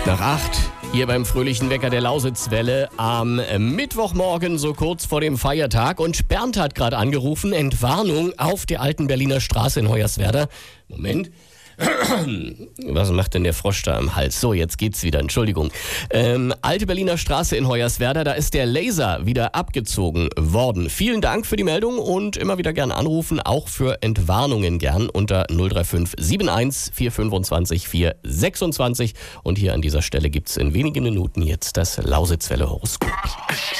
Nach 8, hier beim fröhlichen Wecker der Lausitzwelle am Mittwochmorgen, so kurz vor dem Feiertag. Und Bernd hat gerade angerufen, Entwarnung auf der alten Berliner Straße in Hoyerswerda. Moment. Was macht denn der Frosch da im Hals? So, jetzt geht's wieder, Entschuldigung. Alte Berliner Straße in Hoyerswerda, da ist der Laser wieder abgezogen worden. Vielen Dank für die Meldung und immer wieder gern anrufen, auch für Entwarnungen gern unter 035 71 425 426. Und hier an dieser Stelle gibt's in wenigen Minuten jetzt das Lausitzwelle-Horoskop.